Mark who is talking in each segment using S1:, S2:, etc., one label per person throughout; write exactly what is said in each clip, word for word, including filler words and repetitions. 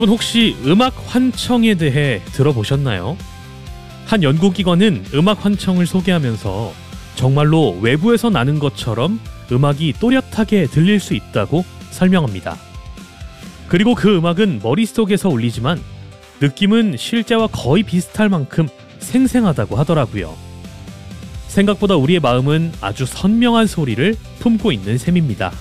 S1: 혹시 음악 환청에 대해 들어보셨나요? 한 연구기관은 음악 환청을 소개하면서 정말로 외부에서 나는 것처럼 음악이 또렷하게 들릴 수 있다고 설명합니다. 그리고 그 음악은 머릿속에서 울리지만 느낌은 실제와 거의 비슷할 만큼 생생하다고 하더라고요. 생각보다 우리의 마음은 아주 선명한 소리를 품고 있는 셈입니다.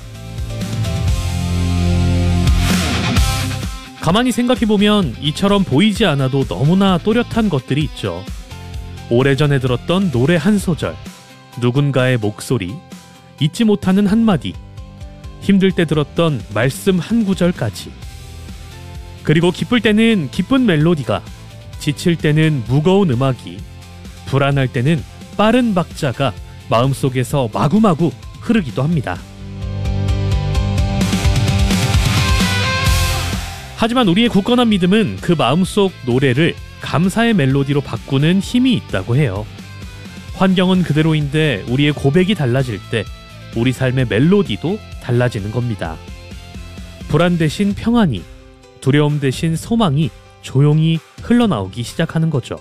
S1: 가만히 생각해보면 이처럼 보이지 않아도 너무나 또렷한 것들이 있죠. 오래전에 들었던 노래 한 소절, 누군가의 목소리, 잊지 못하는 한마디, 힘들 때 들었던 말씀 한 구절까지. 그리고 기쁠 때는 기쁜 멜로디가, 지칠 때는 무거운 음악이, 불안할 때는 빠른 박자가 마음속에서 마구마구 흐르기도 합니다. 하지만 우리의 굳건한 믿음은 그 마음속 노래를 감사의 멜로디로 바꾸는 힘이 있다고 해요. 환경은 그대로인데 우리의 고백이 달라질 때 우리 삶의 멜로디도 달라지는 겁니다. 불안 대신 평안이, 두려움 대신 소망이 조용히 흘러나오기 시작하는 거죠.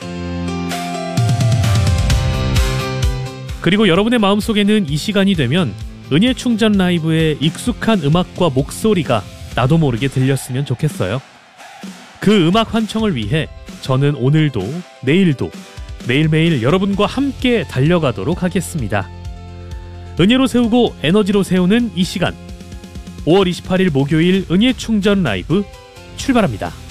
S1: 그리고 여러분의 마음속에는 이 시간이 되면 은혜 충전 라이브의 익숙한 음악과 목소리가 나도 모르게 들렸으면 좋겠어요. 그 음악 환청을 위해 저는 오늘도 내일도 매일매일 여러분과 함께 달려가도록 하겠습니다. 은혜로 세우고 에너지로 세우는 이 시간, 오월 이십팔일 목요일 은혜 충전 라이브 출발합니다.